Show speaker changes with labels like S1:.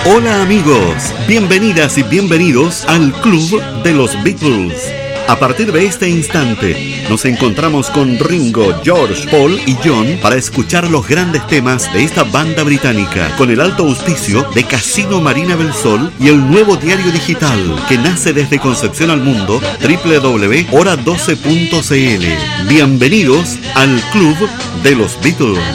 S1: Hola amigos, bienvenidas y bienvenidos al Club de los Beatles. A partir de este instante, nos encontramos con Ringo, George, Paul y John para escuchar los grandes temas de esta banda británica, con el alto auspicio de Casino Marina del Sol y el nuevo diario digital que nace desde Concepción al Mundo, www.hora12.cl. Bienvenidos al Club de los Beatles.